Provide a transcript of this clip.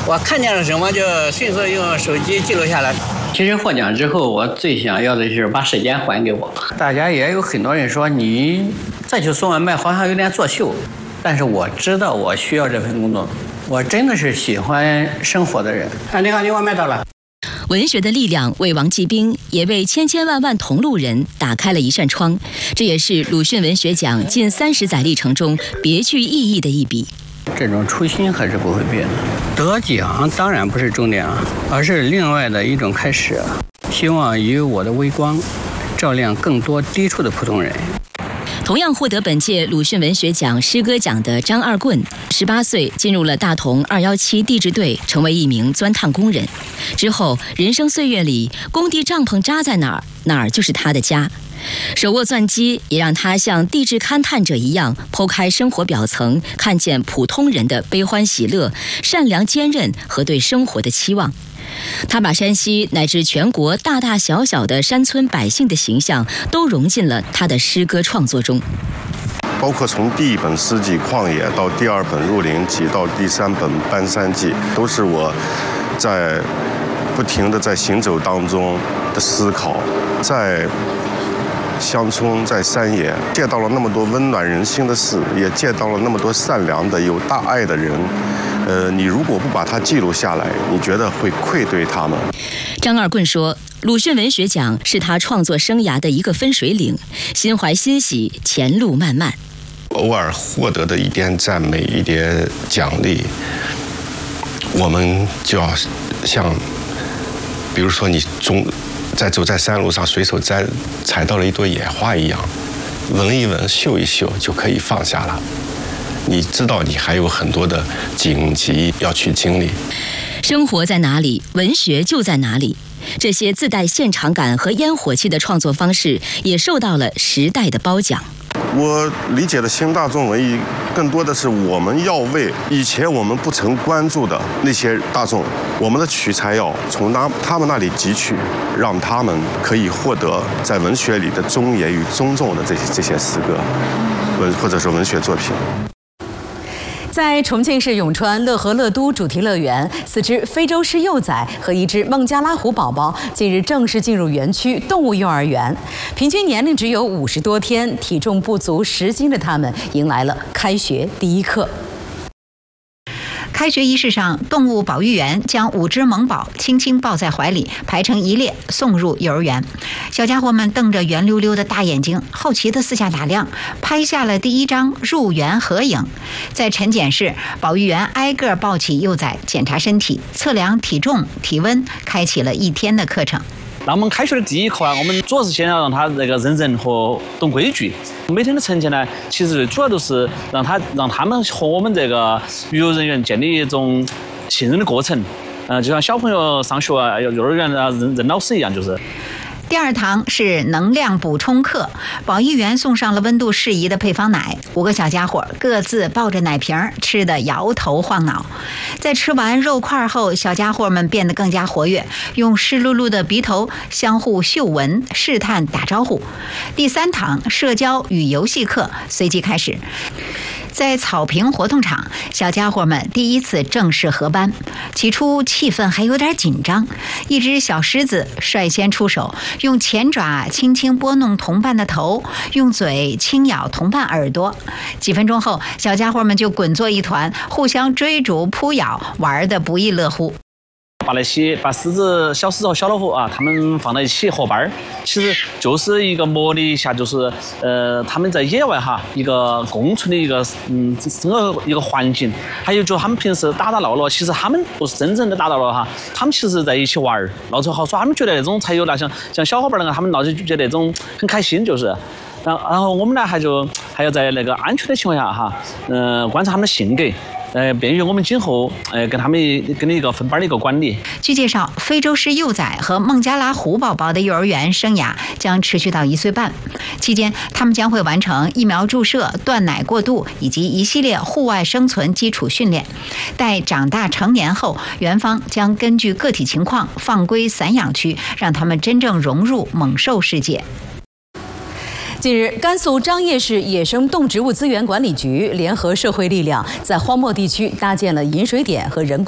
我看见了什么就迅速用手机记录下来。其实获奖之后，我最想要的就是把时间还给我。大家也有很多人说你再去送外卖好像有点作秀，但是我知道我需要这份工作，我真的是喜欢生活的人。你好，你外卖到了。 文学的力量为王继兵，也为千千万万同路人打开了一扇窗，这也是鲁迅文学奖近30载历程中别具意义的一笔。 这种初心还是不会变的。得奖当然不是终点啊，而是另外的一种开始。希望以我的微光，照亮更多低处的普通人。 同样获得本届鲁迅文学奖诗歌奖的张二棍，18岁进入了大同217地质队，成为一名钻探工人。之后，人生岁月里，工地帐篷扎在哪儿，哪儿就是他的家。手握钻机，也让他像地质勘探者一样，剖开生活表层，看见普通人的悲欢喜乐、善良坚韧和对生活的期望。他把山西乃至全国大大小小的山村百姓的形象都融进了他的诗歌创作中， 包括从第1本诗集《旷野》到第2本《入林记》到第3本《搬山记》，都是我在不停地在行走当中的思考，在乡村，在山野见到了那么多温暖人心的事，也见到了那么多善良的、有大爱的人。你如果不把它记录下来，你觉得会愧对他们。 张二棍说，鲁迅文学奖是他创作生涯的一个分水岭，心怀欣喜，前路漫漫。 偶尔获得的一点赞美、一点奖励，我们就要像，比如说你走在山路上，随手采到了一朵野花一样，闻一闻、嗅一嗅就可以放下了。你知道你还有很多的荆棘要去经历。 生活在哪里，文学就在哪里。这些自带现场感和烟火气的创作方式，也受到了时代的褒奖。 我理解的新大众文艺，更多的是我们要为以前我们不曾关注的那些大众，我们的取材要从他们那里汲取，让他们可以获得在文学里的尊严与尊重的这些诗歌，或者说文学作品。 在重庆市永川乐和乐都主题乐园，4只非洲狮幼崽和1只孟加拉虎宝宝近日正式进入园区动物幼儿园。平均年龄只有50多天，体重不足10斤的他们迎来了开学第一课。 开学仪式上，动物保育员将5只萌宝轻轻抱在怀里，排成一列送入幼儿园。小家伙们瞪着圆溜溜的大眼睛，好奇地四下打量，拍下了第1张入园合影。在晨检室，保育员挨个抱起幼崽，检查身体，测量体重、体温，开启了1天的课程。 那我们开学的第一课啊，我们主要是先要让他这个认人和懂规矩。每天的晨检呢，其实主要都是让他们和我们这个育幼人员建立一种信任的过程。就像小朋友上学啊，幼儿园啊，认老师一样，就是。 第2堂是能量补充课，保育员送上了温度适宜的配方奶，5个小家伙各自抱着奶瓶，吃得摇头晃脑。在吃完肉块后，小家伙们变得更加活跃，用湿漉漉的鼻头相互嗅闻、试探、打招呼。第3堂社交与游戏课随即开始。在草坪活动场，小家伙们第1次正式合班，起初气氛还有点紧张。1只小狮子率先出手，用前爪轻轻拨弄同伴的头，用嘴轻咬同伴耳朵。几分钟后，小家伙们就滚作一团，互相追逐扑咬，玩得不亦乐乎。 把狮子、小狮子和小老虎啊，他们放在一起合班，其实就是一个模拟一下，就是他们在野外哈一个共存的一个整个一个环境，还有就他们平时打打闹闹，其实他们不是真正的打打闹哈，他们其实在一起玩闹着好耍，他们觉得那种才有那像小伙伴那个，他们闹就觉得那种很开心，就是。然后我们呢还要在那个安全的情况下哈，观察他们的性格。便于我们今后跟他们一个分班的一个管理。 据介绍，非洲狮幼崽和孟加拉虎宝宝的幼儿园生涯将持续到1岁半，期间他们将会完成疫苗注射、断奶过渡以及一系列户外生存基础训练。待长大成年后，园方将根据个体情况放归散养区，让他们真正融入猛兽世界。 近日，甘肃张掖市野生动植物资源管理局联合社会力量，在荒漠地区搭建了饮水点和人工